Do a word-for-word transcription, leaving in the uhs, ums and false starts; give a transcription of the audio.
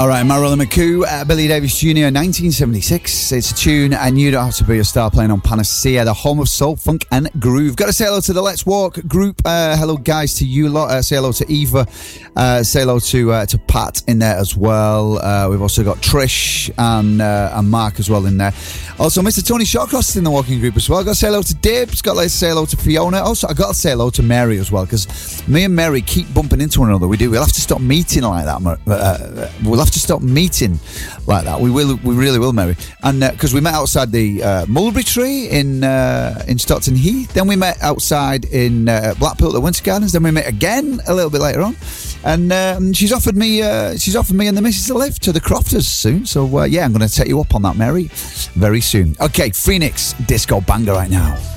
All right, Marilyn McCoo, uh, Billy Davis Junior, nineteen seventy-six. It's a tune, and you don't have to be a star, playing on Panacea, the home of soul, funk, and groove. Got to say hello to the Let's Walk group. Uh, hello, guys, to you lot. Uh, say hello to Eva. Uh, say hello to uh, to Pat in there as well. Uh, we've also got Trish and uh, and Mark as well in there. Also, Mister Tony Shawcross is in the walking group as well. Got to say hello to Dibs. Got to say hello to Fiona. Also, I got to say hello to Mary as well, because me and Mary keep bumping into one another. We do. We'll have to stop meeting like that. Uh, we'll have to stop meeting like that. We will. We really will, Mary. And because uh, we met outside the uh, mulberry tree in uh, in Stockton Heath. Then we met outside in uh, Blackpool at the Winter Gardens. Then we met again a little bit later on. And um, she's offered me, uh, she's offered me and the missus a lift to the Crofters soon. So uh, yeah, I'm going to take you up on that, Mary, very soon. Okay, Phoenix disco banger right now.